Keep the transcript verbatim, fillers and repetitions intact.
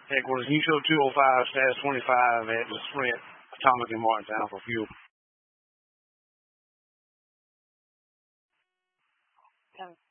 Headquarters, can you show two oh five, status twenty-five at the Sprint, Atomic in Martintown for fuel? Ten